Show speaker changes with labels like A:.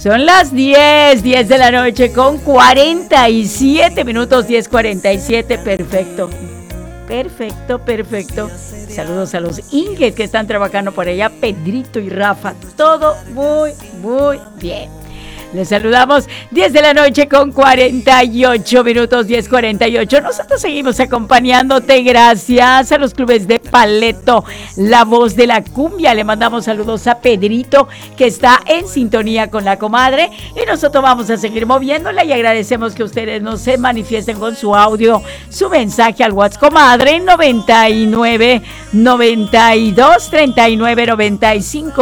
A: Son las 10 de la noche con 47 minutos, 10:47, perfecto. Perfecto. Saludos a los Ingles que están trabajando por allá, Pedrito y Rafa, todo muy bien. Les saludamos 10 de la noche con 48 minutos, 10:48. Nosotros seguimos acompañándote gracias a los clubes de Paleto, la voz de la cumbia. Le mandamos saludos a Pedrito que está en sintonía con la comadre y nosotros vamos a seguir moviéndola y agradecemos que ustedes nos se manifiesten con su audio, su mensaje al WhatsApp comadre 99 92 39 95